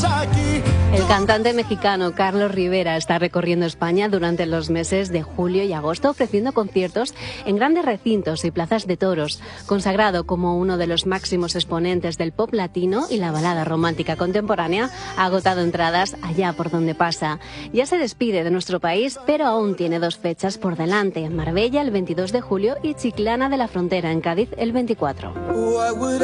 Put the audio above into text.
El cantante mexicano Carlos Rivera está recorriendo España durante los meses de julio y agosto, ofreciendo conciertos en grandes recintos y plazas de toros. Consagrado como uno de los máximos exponentes del pop latino y la balada romántica contemporánea, ha agotado entradas allá por donde pasa. Ya se despide de nuestro país, pero aún tiene 2 fechas por delante: Marbella el 22 de julio y Chiclana de la Frontera en Cádiz el 24.